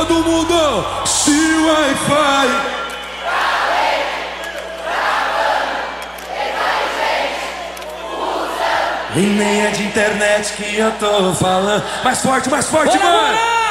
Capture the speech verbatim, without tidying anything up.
todo mundo. Se Wi-Fi. E nem é de internet que eu tô falando. Mais forte, mais forte, mano.